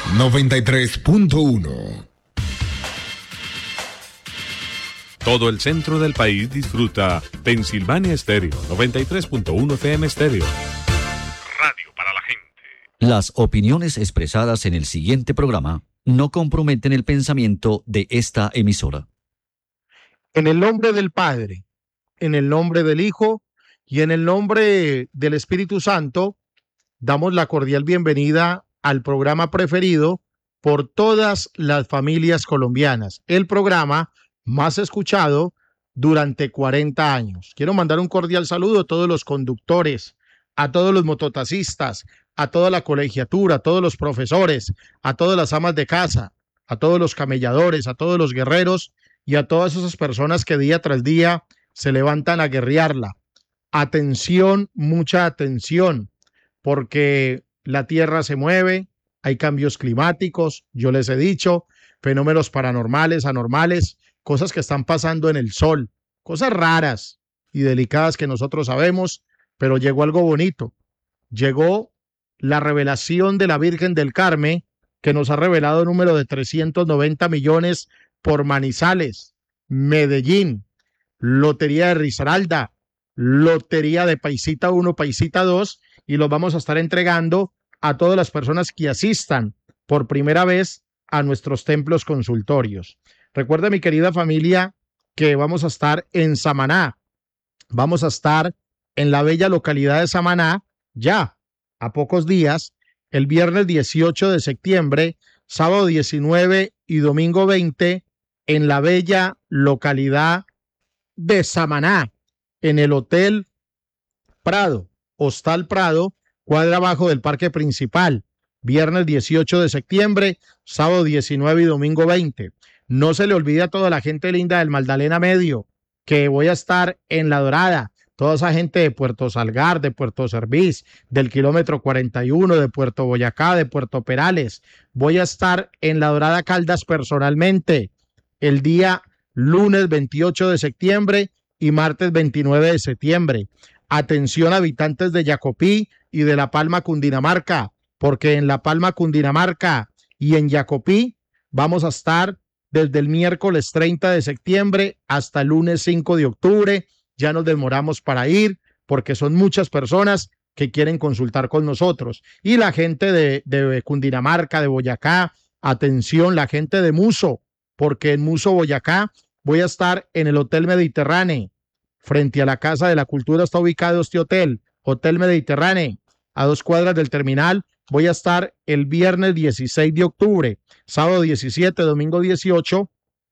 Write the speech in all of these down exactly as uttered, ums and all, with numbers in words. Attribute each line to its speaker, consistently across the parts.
Speaker 1: noventa y tres punto uno.
Speaker 2: Todo el centro del país disfruta Pensilvania Estéreo, noventa y tres punto uno F M Estéreo. Radio para la gente.
Speaker 3: Las opiniones expresadas en el siguiente programa no comprometen el pensamiento de esta emisora.
Speaker 4: En el nombre del Padre, en el nombre del Hijo y en el nombre del Espíritu Santo, damos la cordial bienvenida al programa preferido por todas las familias colombianas, el programa más escuchado durante cuarenta años. Quiero mandar un cordial saludo a todos los conductores, a todos los mototaxistas, a toda la colegiatura, a todos los profesores, a todas las amas de casa, a todos los camelladores, a todos los guerreros y a todas esas personas que día tras día se levantan a guerrearla. Atención, mucha atención, porque la tierra se mueve, hay cambios climáticos, yo les he dicho, fenómenos paranormales, anormales, cosas que están pasando en el sol, cosas raras y delicadas que nosotros sabemos, pero llegó algo bonito. Llegó la revelación de la Virgen del Carmen, que nos ha revelado un número de trescientos noventa millones por Manizales, Medellín, Lotería de Risaralda, Lotería de Paisita uno, Paisita dos, y los vamos a estar entregando a todas las personas que asistan por primera vez a nuestros templos consultorios. Recuerda, mi querida familia, que vamos a estar en Samaná. Vamos a estar en la bella localidad de Samaná, ya a pocos días, el viernes dieciocho de septiembre, sábado diecinueve y domingo veinte, en la bella localidad de Samaná, en el Hotel Prado, Hostal Prado, cuadra abajo del Parque Principal, viernes dieciocho de septiembre, sábado diecinueve y domingo veinte. No se le olvide a toda la gente linda del Magdalena Medio que voy a estar en La Dorada, toda esa gente de Puerto Salgar, de Puerto Servís, del kilómetro cuarenta y uno, de Puerto Boyacá, de Puerto Perales. Voy a estar en La Dorada Caldas personalmente el día lunes veintiocho de septiembre y martes veintinueve de septiembre. Atención, habitantes de Yacopí y de La Palma, Cundinamarca, porque en La Palma, Cundinamarca y en Yacopí vamos a estar desde el miércoles treinta de septiembre hasta el lunes cinco de octubre. Ya nos demoramos para ir porque son muchas personas que quieren consultar con nosotros. Y la gente de, de Cundinamarca, de Boyacá, atención, la gente de Muso, porque en Muso, Boyacá, voy a estar en el Hotel Mediterráneo. Frente a la Casa de la Cultura está ubicado este hotel, Hotel Mediterráneo, a dos cuadras del terminal. Voy a estar el viernes dieciséis de octubre, sábado diecisiete, domingo dieciocho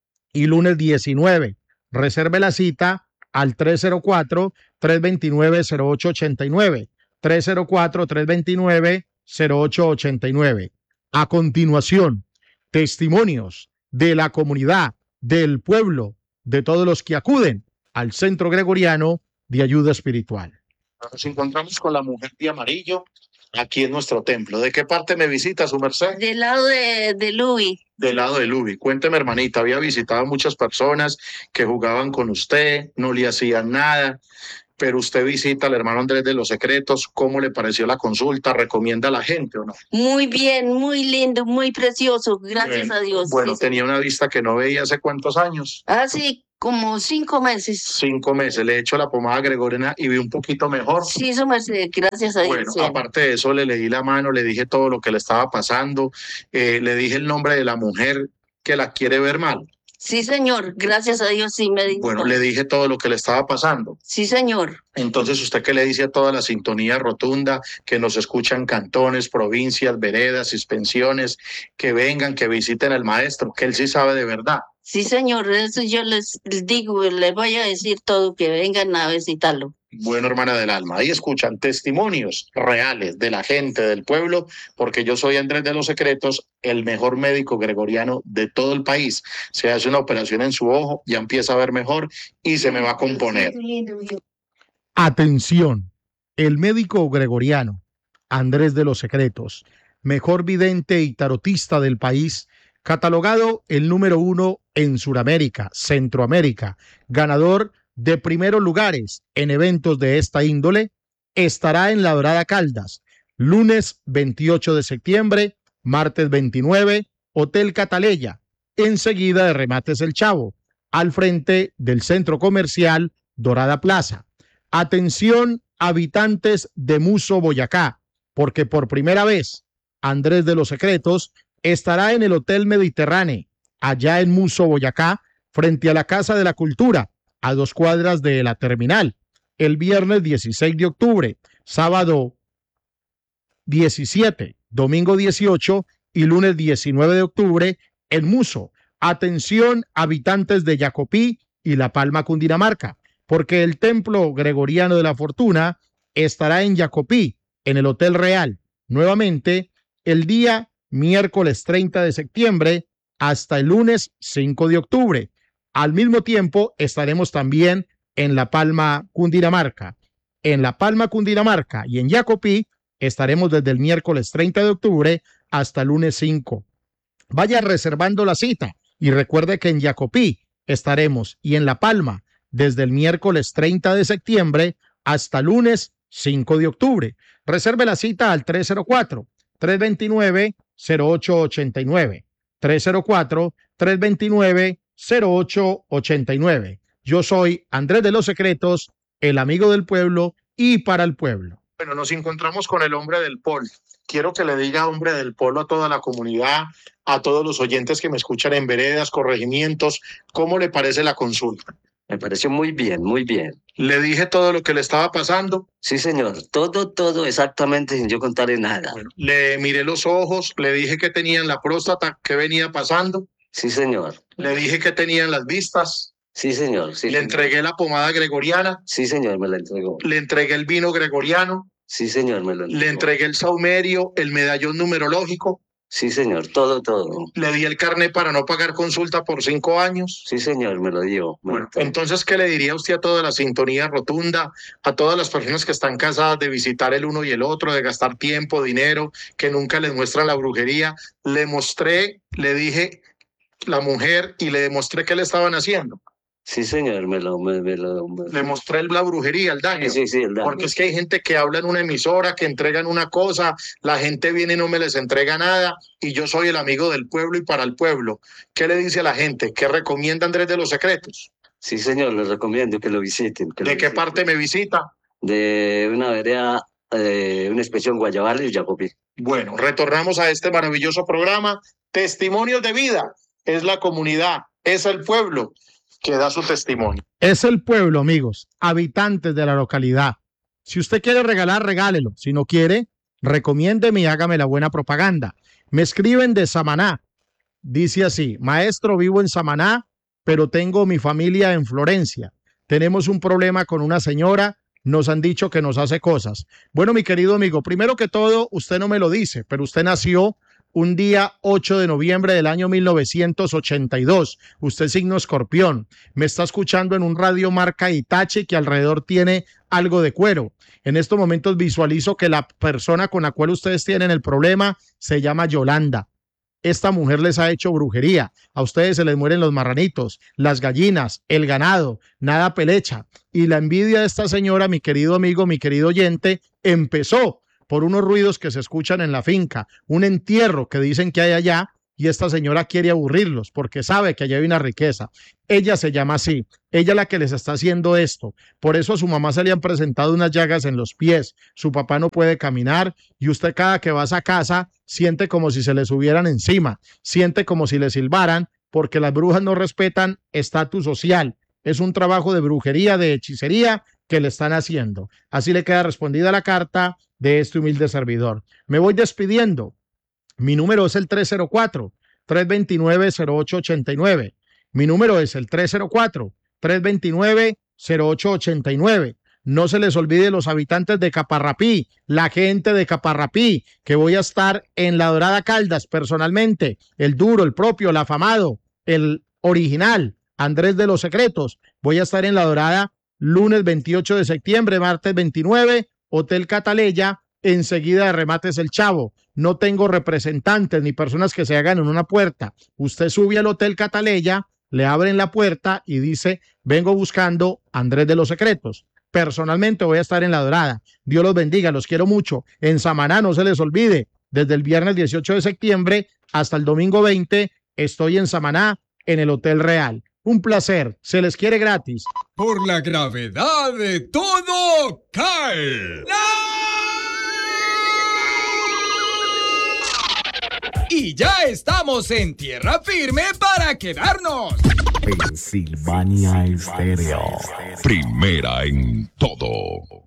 Speaker 4: y lunes diecinueve. Reserve la cita al tres cero cuatro, tres dos nueve, cero ocho ocho nueve, tres cero cuatro, tres dos nueve, cero ocho ocho nueve. A continuación, testimonios de la comunidad, del pueblo, de todos los que acuden al Centro Gregoriano de Ayuda Espiritual.
Speaker 5: Nos encontramos con la mujer de amarillo aquí en nuestro templo. ¿De qué parte me visita, su merced?
Speaker 6: Del lado de, de Lubi.
Speaker 5: Del lado de Lubi. Cuénteme, hermanita, había visitado muchas personas que jugaban con usted, no le hacían nada, pero usted visita al hermano Andrés de los Secretos. ¿Cómo le pareció la consulta? ¿Recomienda a la gente o no?
Speaker 6: Muy bien, muy lindo, muy precioso, gracias
Speaker 5: Bueno,
Speaker 6: a Dios.
Speaker 5: Bueno,
Speaker 6: Sí,
Speaker 5: tenía una vista que no veía hace cuántos años.
Speaker 6: Hace como cinco meses.
Speaker 5: Cinco meses. Le he hecho la pomada gregoriana y vi un poquito mejor.
Speaker 6: Sí, eso merced, gracias a Dios.
Speaker 5: Bueno,
Speaker 6: Sí.
Speaker 5: aparte de eso, le leí la mano, le dije todo lo que le estaba pasando, eh, le dije el nombre de la mujer que la quiere ver mal.
Speaker 6: Sí, señor, gracias a Dios, sí me dijo.
Speaker 5: Bueno, le dije todo lo que le estaba pasando.
Speaker 6: Sí, señor.
Speaker 5: Entonces, ¿usted qué le dice a toda la sintonía rotunda que nos escuchan cantones, provincias, veredas, suspensiones, que vengan, que visiten al maestro, que él sí sabe de verdad?
Speaker 6: Sí, señor, eso yo les digo, les voy a decir todo, que vengan a visitarlo.
Speaker 5: Bueno, hermana del alma, ahí escuchan testimonios reales de la gente, del pueblo, porque yo soy Andrés de los Secretos, el mejor médico gregoriano de todo el país. Se hace una operación en su ojo, ya empieza a ver mejor y se me va a componer.
Speaker 4: Atención, el médico gregoriano, Andrés de los Secretos, mejor vidente y tarotista del país, catalogado el número uno en Sudamérica, Centroamérica, ganador de primeros lugares en eventos de esta índole, estará en La Dorada Caldas, lunes veintiocho de septiembre, Martes veintinueve, Hotel Cataleya, enseguida de Remates El Chavo, al frente del Centro Comercial Dorada Plaza. Atención, habitantes de Muso, Boyacá, porque por primera vez Andrés de los Secretos estará en el Hotel Mediterráneo, allá en Muso, Boyacá, frente a la Casa de la Cultura, a dos cuadras de la terminal, el viernes dieciséis de octubre, sábado diecisiete, domingo dieciocho y lunes diecinueve de octubre en Muso. Atención, habitantes de Yacopí y La Palma, Cundinamarca, porque el Templo Gregoriano de la Fortuna estará en Yacopí, en el Hotel Real, nuevamente el día miércoles treinta de septiembre hasta el lunes cinco de octubre. Al mismo tiempo estaremos también en La Palma, Cundinamarca. En La Palma, Cundinamarca y en Yacopí estaremos desde el miércoles treinta de octubre hasta el lunes cinco. Vaya reservando la cita y recuerde que en Yacopí estaremos y en La Palma desde el miércoles treinta de septiembre hasta el lunes cinco de octubre. Reserve la cita al tres cero cuatro, tres dos nueve, cero ocho ocho nueve. tres cero cuatro, tres dos nueve, cero ocho ocho nueve. Yo soy Andrés de los Secretos, el amigo del pueblo y para el pueblo.
Speaker 5: Bueno, nos encontramos con el hombre del polo. Quiero que le diga hombre del polo a toda la comunidad, a todos los oyentes que me escuchan en veredas, corregimientos, ¿cómo le parece la consulta?
Speaker 7: Me pareció muy bien, muy bien.
Speaker 5: ¿Le dije todo lo que le estaba pasando?
Speaker 7: Sí, señor. Todo, todo exactamente sin yo contarle nada.
Speaker 5: Bueno, le miré los ojos, le dije que tenía en la próstata, qué venía pasando.
Speaker 7: Sí, señor.
Speaker 5: Le dije que tenía en las vistas.
Speaker 7: Sí, señor. Sí,
Speaker 5: le
Speaker 7: señor.
Speaker 5: entregué la pomada gregoriana.
Speaker 7: Sí, señor, me la entregó.
Speaker 5: Le entregué el vino gregoriano.
Speaker 7: Sí, señor, me lo entregó.
Speaker 5: Le entregué el saumerio, el medallón numerológico.
Speaker 7: Sí, señor, todo, todo.
Speaker 5: Le di el carnet para no pagar consulta por cinco años.
Speaker 7: Sí, señor, me lo dio. Me
Speaker 5: Bueno,
Speaker 7: lo...
Speaker 5: entonces, ¿qué le diría usted a toda la sintonía rotunda, a todas las personas que están cansadas de visitar el uno y el otro, de gastar tiempo, dinero, que nunca les muestran la brujería? Le mostré, le dije la mujer y le demostré qué le estaban haciendo.
Speaker 7: Sí, señor, me lo... Me, me lo me...
Speaker 5: Le mostré la brujería, el daño.
Speaker 7: Sí, sí, sí, el daño.
Speaker 5: Porque es que hay gente que habla en una emisora, que entregan una cosa, la gente viene y no me les entrega nada, y yo soy el amigo del pueblo y para el pueblo. ¿Qué le dice a la gente? ¿Qué recomienda Andrés de los Secretos?
Speaker 7: Sí, señor, les recomiendo que lo visiten. Que
Speaker 5: ¿De
Speaker 7: lo
Speaker 5: qué
Speaker 7: visiten.
Speaker 5: parte me visita?
Speaker 7: De una vereda, eh, una expresión Guayabal y Yacopí.
Speaker 5: Bueno, retornamos a este maravilloso programa. Testimonios de vida. Es la comunidad, es el pueblo que da su testimonio.
Speaker 4: Es el pueblo, amigos, habitantes de la localidad. Si usted quiere regalar, regálelo. Si no quiere, recomiéndeme y hágame la buena propaganda. Me escriben de Samaná. Dice así: maestro, vivo en Samaná, pero tengo mi familia en Florencia. Tenemos un problema con una señora. Nos han dicho que nos hace cosas. Bueno, mi querido amigo, primero que todo, usted no me lo dice, pero usted nació un día ocho de noviembre del año mil novecientos ochenta y dos. Usted signo escorpión. Me está escuchando en un radio marca Hitachi que alrededor tiene algo de cuero. En estos momentos visualizo que la persona con la cual ustedes tienen el problema se llama Yolanda. Esta mujer les ha hecho brujería. A ustedes se les mueren los marranitos, las gallinas, el ganado, nada pelecha. Y la envidia de esta señora, mi querido amigo, mi querido oyente, empezó por unos ruidos que se escuchan en la finca, un entierro que dicen que hay allá, y esta señora quiere aburrirlos porque sabe que allá hay una riqueza. Ella se llama así, ella es la que les está haciendo esto. Por eso a su mamá se le han presentado unas llagas en los pies, su papá no puede caminar, y usted cada que va a esa casa siente como si se le subieran encima, siente como si le silbaran, porque las brujas no respetan estatus social. Es un trabajo de brujería, de hechicería que le están haciendo. Así le queda respondida la carta de este humilde servidor. Me voy despidiendo. Mi número es el tres cero cuatro, tres dos nueve, cero ocho ocho nueve. Mi número es el tres cero cuatro, tres dos nueve, cero ocho ocho nueve. No se les olvide los habitantes de Caparrapí, la gente de Caparrapí, que voy a estar en La Dorada Caldas personalmente, el duro, el propio, el afamado, el original, Andrés de los Secretos. Voy a estar en La Dorada lunes veintiocho de septiembre, martes veintinueve, Hotel Cataleya, enseguida de Remates El Chavo. No tengo representantes ni personas que se hagan en una puerta. Usted sube al Hotel Cataleya, le abren la puerta y dice: vengo buscando a Andrés de los Secretos. Personalmente voy a estar en La Dorada. Dios los bendiga, los quiero mucho. En Samaná, no se les olvide, Desde el viernes dieciocho de septiembre hasta el domingo veinte estoy en Samaná, en el Hotel Real. Un placer, se les quiere gratis.
Speaker 1: Por la gravedad de todo, cae.
Speaker 8: Y ya estamos en tierra firme para quedarnos.
Speaker 1: Pensilvania Estéreo. Primera en todo.